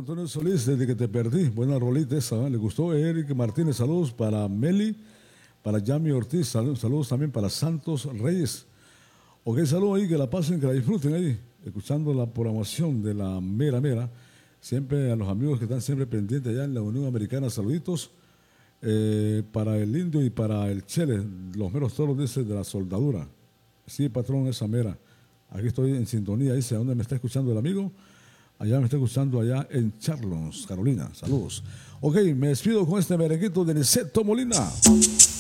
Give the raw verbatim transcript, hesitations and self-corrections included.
Antonio Solís, desde que te perdí. Buena rolita esa, ¿eh? Le gustó. Eric Martínez, saludos para Meli, para Yami Ortiz, saludos, saludos también para Santos Reyes. Ok, saludos ahí, que la pasen, que la disfruten ahí, escuchando la programación de la Mera Mera. Siempre a los amigos que están siempre pendientes allá en la Unión Americana, saluditos. Eh, para el Indio y para el Chele, los meros toros, dice, de la soldadura. Sí, patrón, esa mera. Aquí estoy en sintonía, dice, ¿a dónde me está escuchando el amigo? Allá me está escuchando, allá en Charlotte, Carolina. Saludos. Ok, me despido con este merenguito de Niceto Molina.